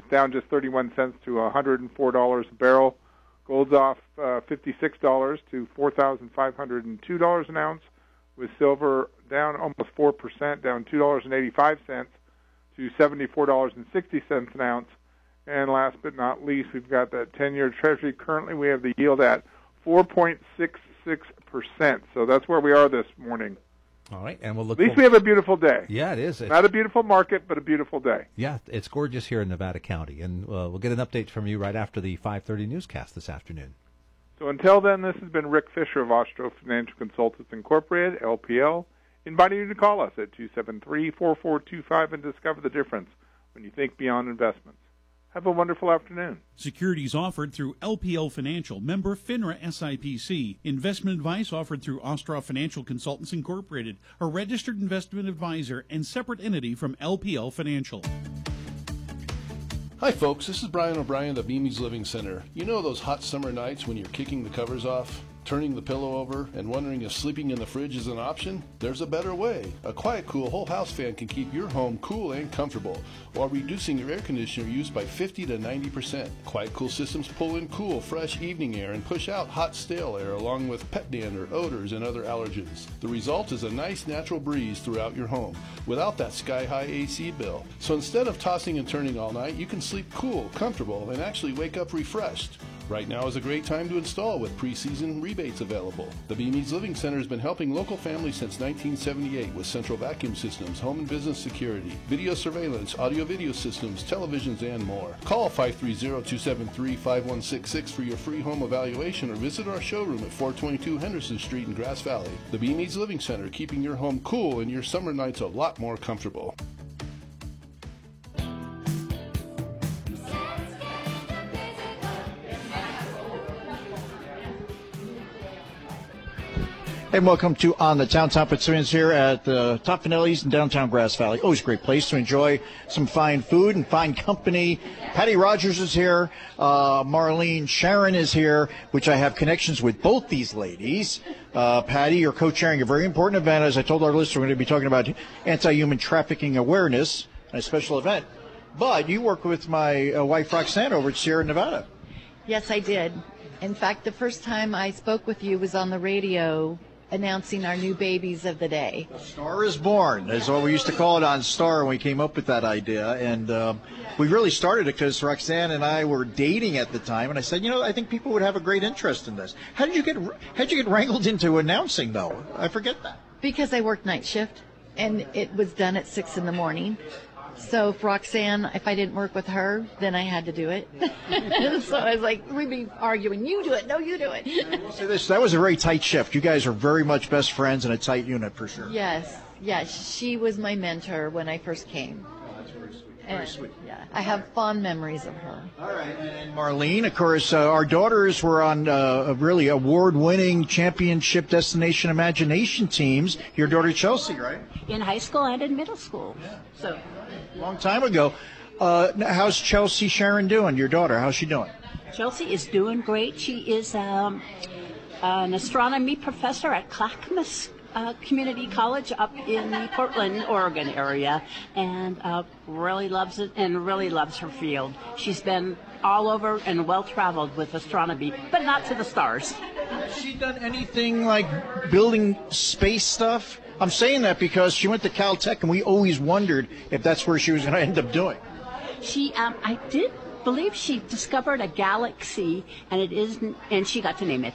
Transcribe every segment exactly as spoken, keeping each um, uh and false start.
down just thirty-one cents to one hundred four dollars a barrel. Gold's off uh, fifty-six dollars to four thousand five hundred two dollars an ounce, with silver down almost four percent, down two dollars and eighty-five cents to seventy-four dollars and sixty cents an ounce. And last but not least, we've got that ten-year Treasury. Currently, we have the yield at four point six six percent. So that's where we are this morning. All right, and we'll look. At least we have a beautiful day. Yeah, it is. It's not a beautiful market, but a beautiful day. Yeah, it's gorgeous here in Nevada County, and uh, we'll get an update from you right after the five thirty newscast this afternoon. So until then, this has been Rick Fisher of Ostro Financial Consultants Incorporated, L P L, inviting you to call us at two seven three, four four two five and discover the difference when you think beyond investments. Have a wonderful afternoon. Securities offered through L P L Financial, member FINRA S I P C. Investment advice offered through Ostroff Financial Consultants Incorporated, a registered investment advisor and separate entity from L P L Financial. Hi folks, this is Brian O'Brien of Mimi's Living Center. You know those hot summer nights when you're kicking the covers off, turning the pillow over, and wondering if sleeping in the fridge is an option? There's a better way. A Quiet Cool whole house fan can keep your home cool and comfortable while reducing your air conditioner use by fifty to ninety percent. Quiet Cool systems pull in cool, fresh evening air and push out hot, stale air along with pet dander, odors, and other allergens. The result is a nice natural breeze throughout your home without that sky-high A C bill. So instead of tossing and turning all night, you can sleep cool, comfortable, and actually wake up refreshed. Right now is a great time to install with pre-season rebates available. The Beamies Living Center has been helping local families since nineteen seventy-eight with central vacuum systems, home and business security, video surveillance, audio-video systems, televisions, and more. Call five three zero, two seven three, five one six six for your free home evaluation or visit our showroom at four twenty-two Henderson Street in Grass Valley. The Beamies Living Center, keeping your home cool and your summer nights a lot more comfortable. And welcome to On the Town. Tom Fitzsimmons here at uh, Top Finelli's in downtown Grass Valley. Always a great place to enjoy some fine food and fine company. Patty Rogers is here. Uh, Marlene Sharon is here, which I have connections with both these ladies. Uh, Patty, you're co-chairing a very important event. As I told our listeners, we're going to be talking about anti-human trafficking awareness, a special event. But you work with my uh, wife, Roxanne, over at Sierra Nevada. Yes, I did. In fact, the first time I spoke with you was on the radio announcing our new babies of the day. Star is Born is what we used to call it on Star when we came up with that idea. And um, we really started it because Roxanne and I were dating at the time. And I said, you know, I think people would have a great interest in this. How did you get, how did you get wrangled into announcing, though? I forget that. Because I worked night shift, and it was done at six in the morning. So if Roxanne, if I didn't work with her, then I had to do it. So I was like, we'd be arguing, you do it, no, you do it. I'll say this, that was a very tight shift. You guys are very much best friends and a tight unit for sure. Yes, yes. She was my mentor when I first came. Oh, that's very sweet. And, very sweet. Yeah, I have fond memories of her. All right, and Marlene, of course, uh, our daughters were on uh, a really award-winning championship destination imagination teams. Your daughter Chelsea, right? In high school and in middle school. Yeah. So, long time ago. Uh, how's Chelsea Sharon doing, your daughter? How's she doing? Chelsea is doing great. She is um, an astronomy professor at Clackamas uh, Community College up in the Portland, Oregon area, and uh, really loves it and really loves her field. She's been all over and well-traveled with astronomy, but not to the stars. Has she done anything like building space stuff? I'm saying that because she went to Caltech, and we always wondered if that's where she was going to end up doing. She, um, I did believe she discovered a galaxy, and it is, and she got to name it.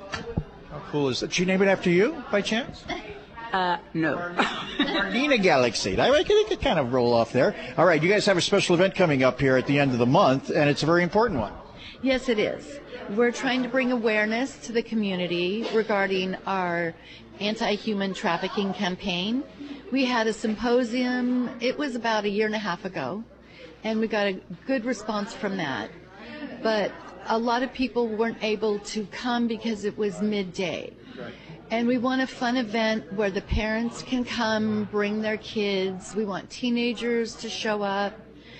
How cool is that? Did she name it after you, by chance? Uh, no. Marlena Galaxy. I think it kind of roll off there. All right, you guys have a special event coming up here at the end of the month, and it's a very important one. Yes, it is. We're trying to bring awareness to the community regarding our anti-human trafficking campaign. We had a symposium, it was about a year and a half ago, and we got a good response from that. But a lot of people weren't able to come because it was midday. Right. And we want a fun event where the parents can come, bring their kids. We want teenagers to show up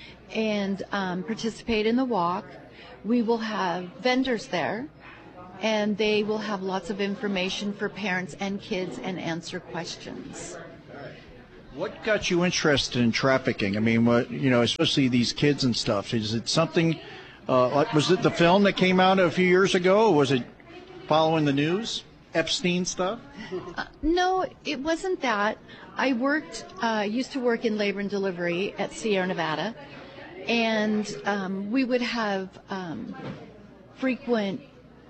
and um, participate in the walk. We will have vendors there, and they will have lots of information for parents and kids and answer questions. What got you interested in trafficking? I mean, what, you know, especially these kids and stuff. Is it something, uh, like, was it the film that came out a few years ago, or was it following the news? Epstein stuff? Uh, no, it wasn't that. I worked, uh, used to work in labor and delivery at Sierra Nevada, and um, we would have um, frequent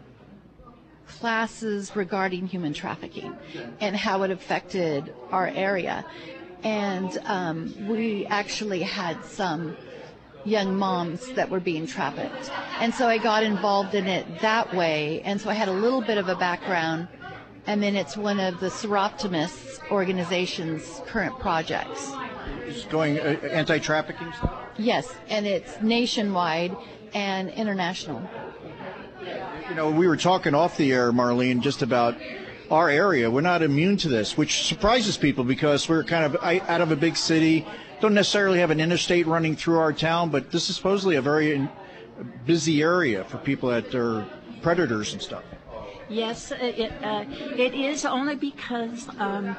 classes regarding human trafficking and how it affected our area. And um, we actually had some young moms that were being trafficked. And so I got involved in it that way. And so I had a little bit of a background. And then it's one of the Seroptimists organization's current projects. Is going uh, anti-trafficking stuff? Yes, and it's nationwide and international. You know, we were talking off the air, Marlene, just about our area. We're not immune to this, which surprises people because we're kind of out of a big city, don't necessarily have an interstate running through our town, but this is supposedly a very busy area for people that are predators and stuff. Yes, it, uh, it is only because um,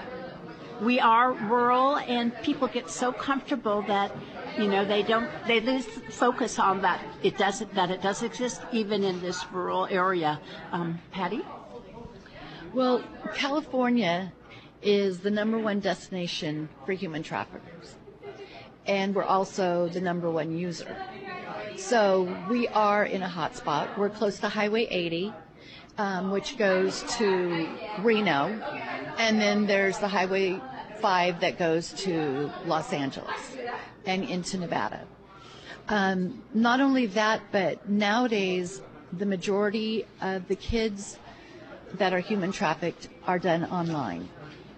we are rural and people get so comfortable that, you know, they don't, they lose focus on that it doesn't, that it does exist even in this rural area. Um, Patty? Well, California is the number one destination for human traffickers, and we're also the number one user. So we are in a hot spot. We're close to Highway eighty, um, which goes to Reno, and then there's the Highway five that goes to Los Angeles and into Nevada. Um, not only that, but nowadays the majority of the kids that are human trafficked are done online.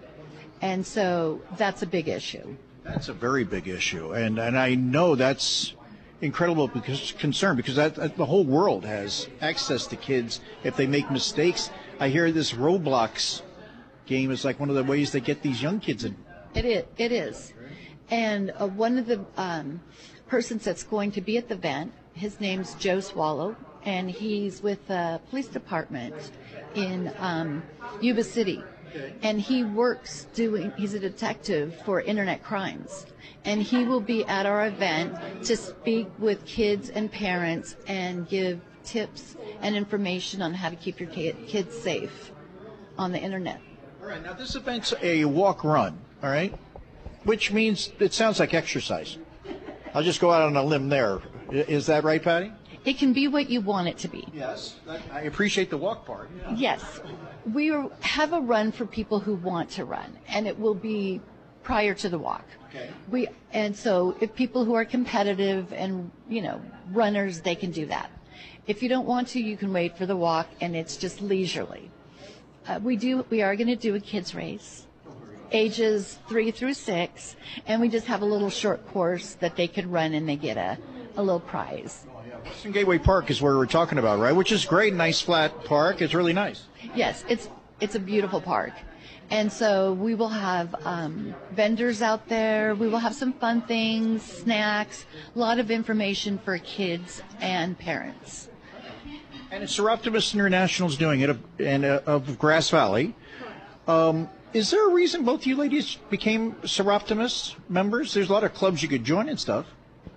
And so that's a big issue. That's a very big issue. And and I know that's incredible because concern because that, that the whole world has access to kids if they make mistakes. I hear this Roblox game is like one of the ways they get these young kids in. It is. It is. And uh, one of the um, persons that's going to be at the event, his name's Joe Swallow, and he's with the police department in um, Yuba City. And he works doing, he's a detective for internet crimes. And he will be at our event to speak with kids and parents and give tips and information on how to keep your kids safe on the internet. All right, now this event's a walk-run, all right? Which means it sounds like exercise. I'll just go out on a limb there. Is that right, Patty? It can be what you want it to be. Yes, I appreciate the walk part. Yeah. Yes. We have a run for people who want to run, and it will be prior to the walk. Okay. We and so if people who are competitive and, you know, runners, they can do that. If you don't want to, you can wait for the walk, and it's just leisurely. Uh, we do. We are going to do a kids race, ages three through six, and we just have a little short course that they can run, and they get a, a little prize. Western Gateway Park is where we're talking about, right? Which is great, nice flat park. It's really nice. Yes, it's it's a beautiful park. And so we will have um, vendors out there. We will have some fun things, snacks, a lot of information for kids and parents. And it's Seroptimus International is doing it, and uh, of Grass Valley. Um, is there a reason both you ladies became Seroptimus members? There's a lot of clubs you could join and stuff.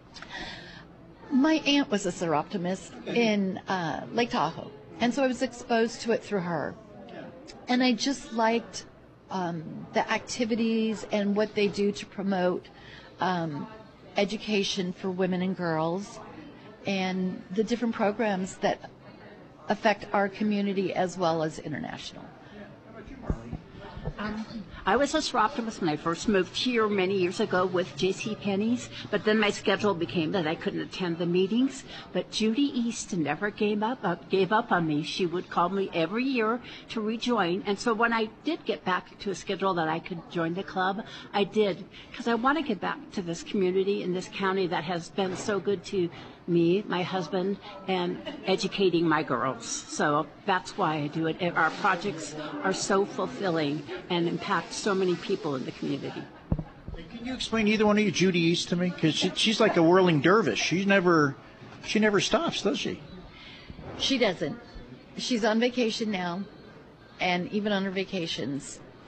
My aunt was a Seroptimist in uh, Lake Tahoe, and so I was exposed to it through her. And I just liked um, the activities and what they do to promote um, education for women and girls, and the different programs that affect our community as well as international. Um, I was a Seroptimist when I first moved here many years ago with JCPenney's, but then my schedule became that I couldn't attend the meetings. But Judy East never gave up, uh, gave up on me. She would call me every year to rejoin. And so when I did get back to a schedule that I could join the club, I did, because I want to get back to this community in this county that has been so good to me, my husband, and educating my girls. So that's why I do it. Our projects are so fulfilling and impact so many people in the community. Can you explain either one of you Judy East to me? Because she, she's like a whirling dervish. She never, she never stops, does she? She doesn't. She's on vacation now, and even on her vacations,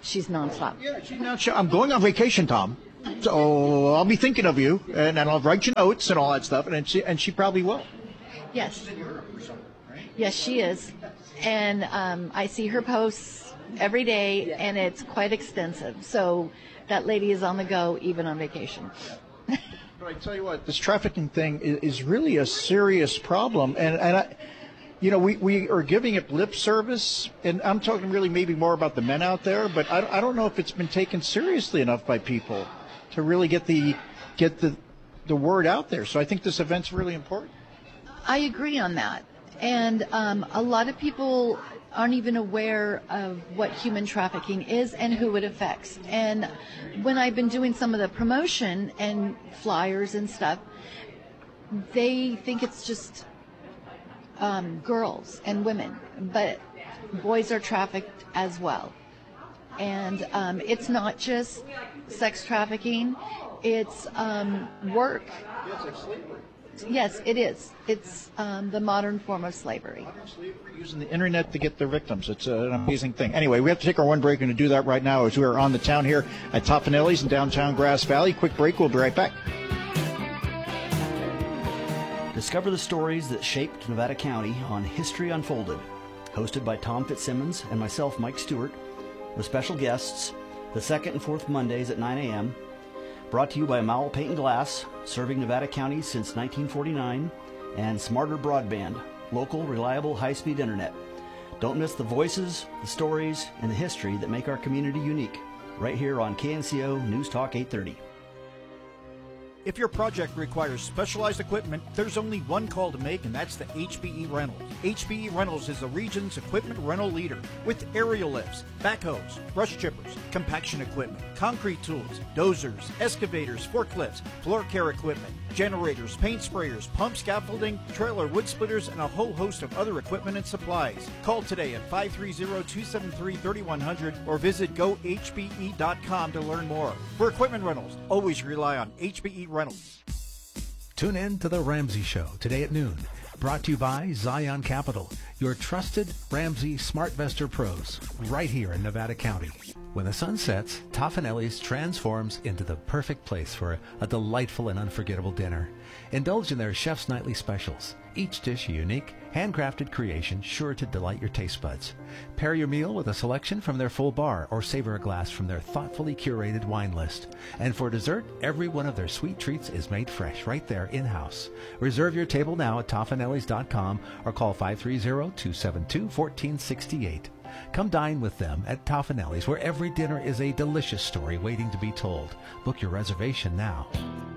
she's nonstop. Yeah, she's not, I'm going on vacation, Tom. So I'll be thinking of you, and, and I'll write you notes and all that stuff, and she and she probably will. Yes. Yes, she is. And um, I see her posts every day, and it's quite extensive. So that lady is on the go, even on vacation. But I tell you what, this trafficking thing is, is really a serious problem, and and I, you know, we, we are giving it lip service, and I'm talking really maybe more about the men out there, but I, I don't know if it's been taken seriously enough by people to really get the get the the word out there. So I think this event's really important. I agree on that. And um, a lot of people aren't even aware of what human trafficking is and who it affects. And when I've been doing some of the promotion and flyers and stuff, they think it's just um, girls and women, but boys are trafficked as well. And um, it's not just sex trafficking, it's um, work. Yes, it is. It's um, the modern form of slavery. Using the internet to get their victims. It's uh, an amazing thing. Anyway, we have to take our one break. We're going to do that right now as we are on the town here at Toffanelli's in downtown Grass Valley. Quick break. We'll be right back. Discover the stories that shaped Nevada County on History Unfolded. Hosted by Tom Fitzsimmons and myself, Mike Stewart, with special guests the second and fourth Mondays at nine a.m., brought to you by Mowell Paint and Glass, serving Nevada County since nineteen forty-nine, and Smarter Broadband, local, reliable, high-speed internet. Don't miss the voices, the stories, and the history that make our community unique, right here on K N C O News Talk eight thirty. If your project requires specialized equipment, there's only one call to make, and that's the H B E Rentals. H B E Rentals is the region's equipment rental leader with aerial lifts, backhoes, brush chippers, compaction equipment, concrete tools, dozers, excavators, forklifts, floor care equipment, generators, paint sprayers, pump scaffolding, trailer wood splitters, and a whole host of other equipment and supplies. Call today at five three zero, two seven three, three one zero zero or visit go H B E dot com to learn more. For equipment rentals, always rely on H B E Reynolds. Tune in to The Ramsey Show today at noon. Brought to you by Zion Capital, your trusted Ramsey SmartVestor pros, right here in Nevada County. When the sun sets, Toffanelli's transforms into the perfect place for a, a delightful and unforgettable dinner. Indulge in their chef's nightly specials, each dish a unique, handcrafted creation sure to delight your taste buds. Pair your meal with a selection from their full bar or savor a glass from their thoughtfully curated wine list. And for dessert, every one of their sweet treats is made fresh right there in-house. Reserve your table now at Toffanellis dot com or call five three zero, two seven two, one four six eight. Come dine with them at Toffanelli's, where every dinner is a delicious story waiting to be told. Book your reservation now.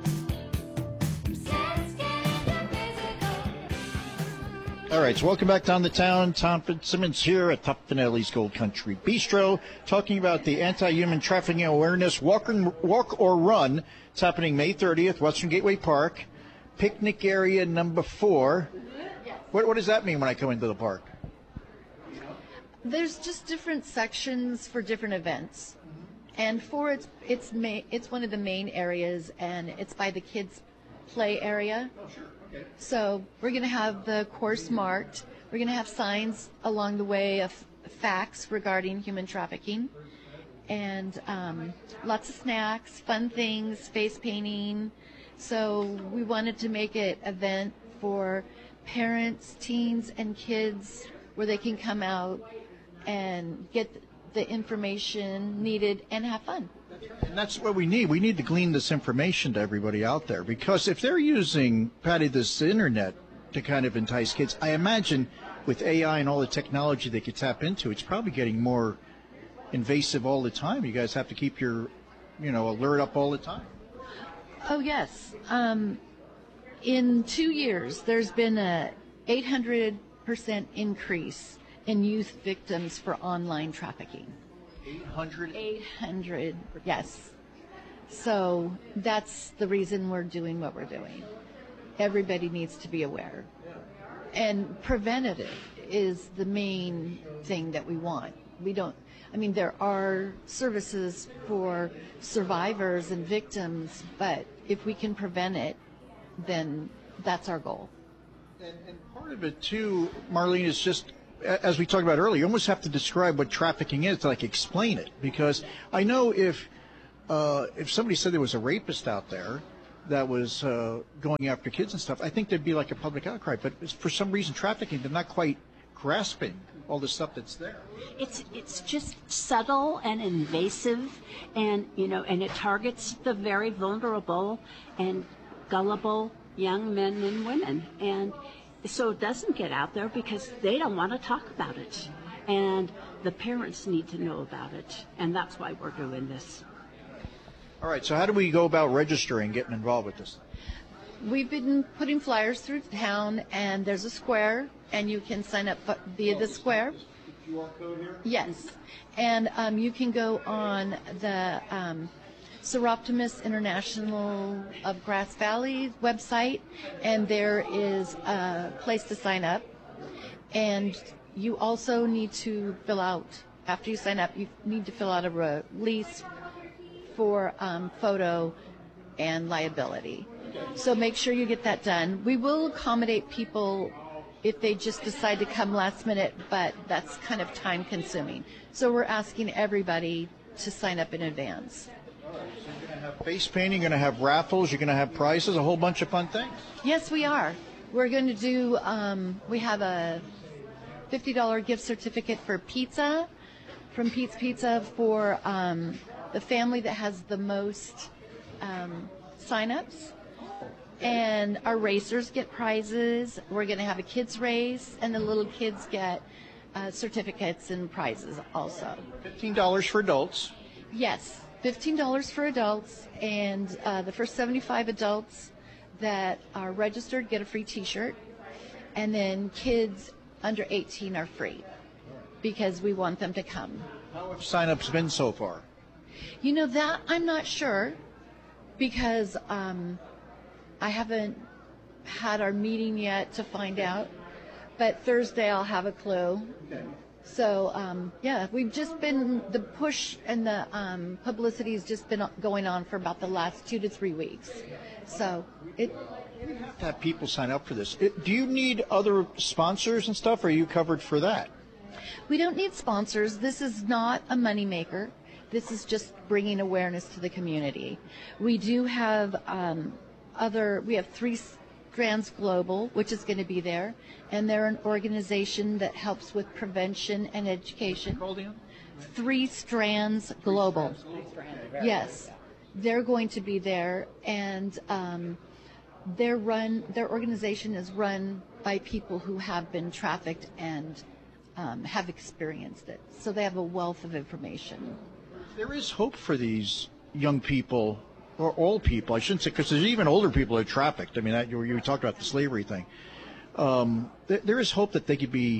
All right, so welcome back down the town. Tom Fitzsimmons here at Toffanelli's Gold Country Bistro, talking about the Anti-Human Trafficking Awareness Walk, and, Walk or Run. It's happening May thirtieth, Western Gateway Park, picnic area number four. What, what does that mean when I come into the park? There's just different sections for different events, and for it's it's ma- it's one of the main areas, and it's by the kids' play area. Oh, sure. Okay. So we're going to have the course marked. We're going to have signs along the way of facts regarding human trafficking, and um, lots of snacks, fun things, face painting. So we wanted to make it an event for parents, teens, and kids where they can come out and get the information needed and have fun. And that's what we need. We need to glean this information to everybody out there, because if they're using, Patty, this internet to kind of entice kids, I imagine with A I and all the technology they could tap into, it's probably getting more invasive all the time. You guys have to keep your, you know, alert up all the time. Oh, yes. Um, in two years, there's been a eight hundred percent increase in youth victims for online trafficking. eight hundred? eight hundred, yes. So that's the reason we're doing what we're doing. Everybody needs to be aware. And preventative is the main thing that we want. We don't, I mean, there are services for survivors and victims, but if we can prevent it, then that's our goal. And, and part of it, too, Marlene, is just as we talked about earlier, you almost have to describe what trafficking is to like explain it, because I know if uh, if somebody said there was a rapist out there that was uh, going after kids and stuff, I think there'd be like a public outcry. But for some reason, trafficking, they're not quite grasping all the stuff that's there. It's it's just subtle and invasive, and you know, and it targets the very vulnerable and gullible young men and women, and so it doesn't get out there because they don't want to talk about it, and the parents need to know about it, and that's why we're doing this. All right, so how do we go about registering, getting involved with this? We've been putting flyers through town, and there's a square, and you can sign up via the square. The Q R code here? Yes, and um, you can go on the um, Seroptimus International of Grass Valley website, and there is a place to sign up. And you also need to fill out, after you sign up, you need to fill out a release for um, photo and liability. So make sure you get that done. We will accommodate people if they just decide to come last minute, but that's kind of time consuming. So we're asking everybody to sign up in advance. So you're going to have face painting, you're going to have raffles, you're going to have prizes, a whole bunch of fun things. Yes, we are. We're going to do, um, we have a fifty dollars gift certificate for pizza from Pete's Pizza for um, the family that has the most um, sign-ups. And our racers get prizes. We're going to have a kids race, and the little kids get uh, certificates and prizes also. fifteen dollars for adults. Yes, fifteen dollars for adults, and uh, the first seventy-five adults that are registered get a free T-shirt, and then kids under eighteen are free because we want them to come. How have sign-ups been so far? You know, that I'm not sure because um, I haven't had our meeting yet to find out, but Thursday I'll have a clue. Okay. So, um, yeah, we've just been, the push and the um, publicity has just been going on for about the last two to three weeks. So, it... We have to have people sign up for this. It, do you need other sponsors and stuff, or are you covered for that? We don't need sponsors. This is not a moneymaker. This is just bringing awareness to the community. We do have um, other, we have Three Strands Global, which is going to be there, and they're an organization that helps with prevention and education. Called in? Three Strands Global. Yes, they're going to be there, and um, their run, their organization is run by people who have been trafficked and um, have experienced it. So they have a wealth of information. There is hope for these young people, or old people, I shouldn't say, because there's even older people that are trafficked. I mean, that, you, you talked about the slavery thing. Um, th- there is hope that they could be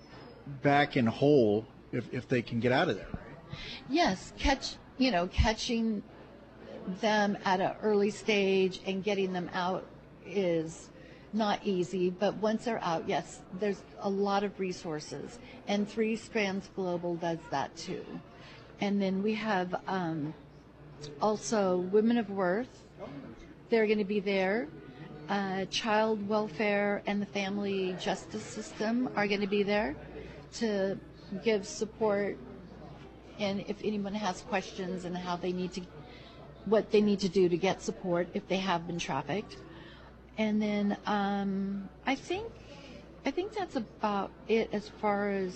back in whole if, if they can get out of there, right? Yes, catch, you know, catching them at an early stage and getting them out is not easy, but once they're out, yes, there's a lot of resources, and Three Strands Global does that too. And then we have um, also Women of Worth. They're going to be there. Uh, Child Welfare and the Family Justice System are going to be there to give support, and if anyone has questions and how they need to, what they need to do to get support if they have been trafficked. And then um, I think I think that's about it as far as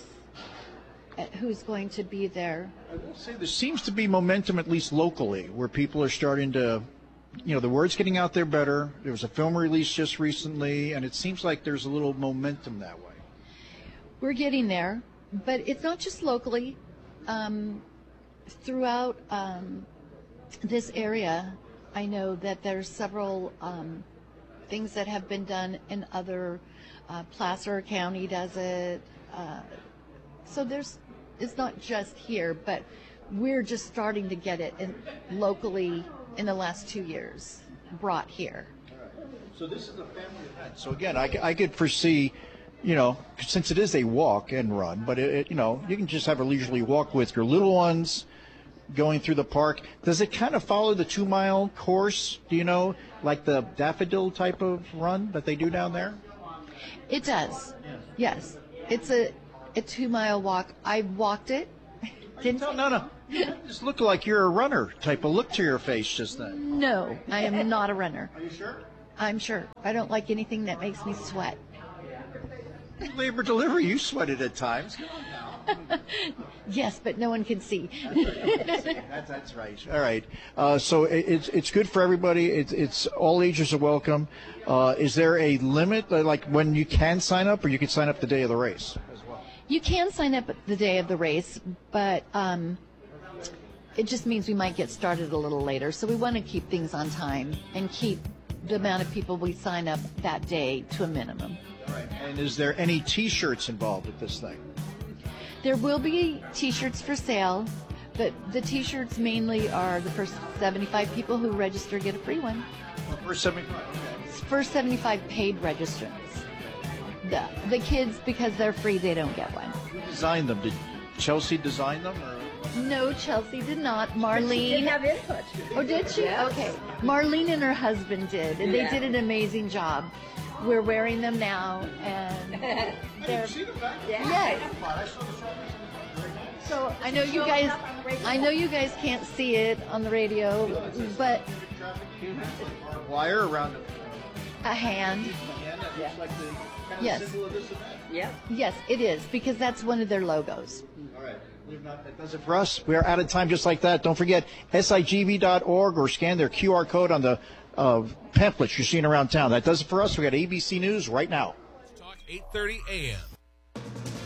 uh, who's going to be there. I will say there seems to be momentum, at least locally, where people are starting to, you know, the word's getting out there better. There was a film release just recently, and it seems like there's a little momentum that way. We're getting there, but it's not just locally. Um, throughout um, this area, I know that there's several um, things that have been done in other, uh, Placer County does it. Uh, so there's, it's not just here, but we're just starting to get it in, locally in the last two years, brought here. So this is a family event. So again, I, I could foresee, you know, since it is a walk and run, but it, it, you know, you can just have a leisurely walk with your little ones going through the park. Does it kind of follow the two mile course, do you know, like the daffodil type of run that they do down there? It does. Yes. It's a, a two-mile walk. I walked it. Didn't no, no, no. You just look like you're a runner type of look to your face just then. No, I am not a runner. Are you sure? I'm sure. I don't like anything that makes me sweat. Labor delivery, you sweated at times. Yes, but no one can see. that's, that's right. All right. Uh, so it, it's it's good for everybody. It's it's all ages are welcome. Uh, is there a limit, like when you can sign up, or you can sign up the day of the race as well? You can sign up the day of the race, but um, it just means we might get started a little later. So we want to keep things on time and keep the amount of people we sign up that day to a minimum. All right. And is there any T-shirts involved with this thing? There will be T-shirts for sale, but the T-shirts mainly are the first seventy-five people who register get a free one. First seventy-five. Okay. First seventy-five paid registrants. The the kids, because they're free, they don't get one. Who designed them? Did Chelsea design them? Or? No, Chelsea did not. Marlene. She did have input. Oh, did she? Yes. Okay. Marlene and her husband did, and Yeah. they did an amazing job. We're wearing them now, and they're yes. So I know you guys, I know you guys can't see it on the radio, but Wire around a hand. Yeah. Like the kind of Yes. symbol of this event. Yeah. Yes, it is, because that's one of their logos. All right. That does it for us. We are out of time just like that. Don't forget S I G V dot org or scan their Q R code on the uh, pamphlets you're seeing around town. That does it for us. We got A B C News right now. Talk eight thirty A M.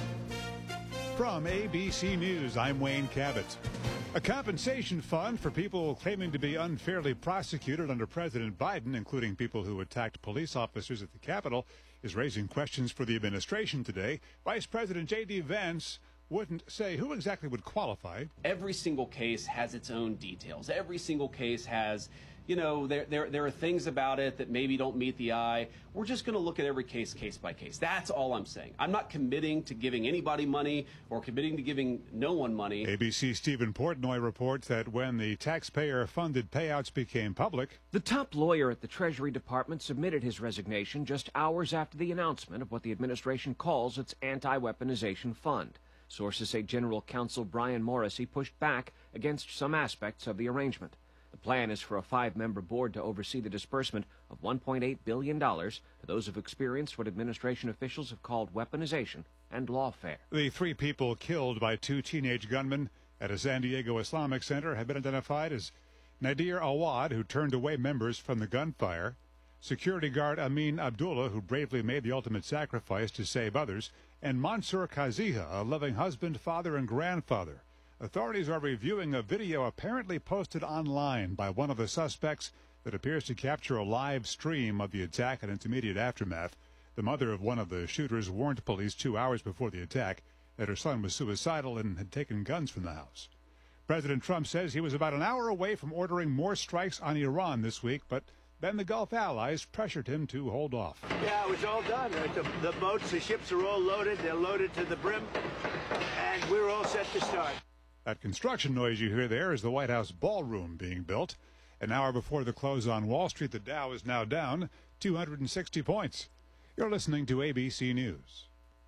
From A B C News, I'm Wayne Cabot. A compensation fund for people claiming to be unfairly prosecuted under President Biden, including people who attacked police officers at the Capitol, is raising questions for the administration today. Vice President J D. Vance wouldn't say who exactly would qualify. Every single case has its own details. Every single case has, you know, there there there are things about it that maybe don't meet the eye. We're just going to look at every case case by case. That's all I'm saying. I'm not committing to giving anybody money or committing to giving no one money. A B C's Stephen Portnoy reports that when the taxpayer-funded payouts became public, the top lawyer at the Treasury Department submitted his resignation just hours after the announcement of what the administration calls its anti-weaponization fund. Sources say General Counsel Brian Morrissey pushed back against some aspects of the arrangement. The plan is for a five-member board to oversee the disbursement of one point eight billion dollars to those who've experienced what administration officials have called weaponization and lawfare. The three people killed by two teenage gunmen at a San Diego Islamic center have been identified as Nadir Awad, who turned away members from the gunfire, security guard Amin Abdullah, who bravely made the ultimate sacrifice to save others, and Mansour Kaziha, a loving husband, father, and grandfather. Authorities are reviewing a video apparently posted online by one of the suspects that appears to capture a live stream of the attack and its immediate aftermath. The mother of one of the shooters warned police two hours before the attack that her son was suicidal and had taken guns from the house. President Trump says he was about an hour away from ordering more strikes on Iran this week, but then the Gulf allies pressured him to hold off. Yeah, it was all done. The, the boats, the ships are all loaded. They're loaded to the brim, and we're all set to start. That construction noise you hear there is the White House ballroom being built. An hour before the close on Wall Street, the Dow is now down two hundred sixty points. You're listening to A B C News.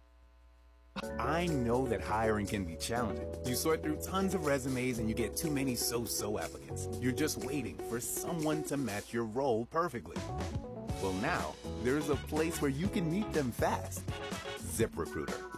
I know that hiring can be challenging. You sort through tons of resumes and you get too many so-so applicants. You're just waiting for someone to match your role perfectly. Well, now, there's a place where you can meet them fast. ZipRecruiter.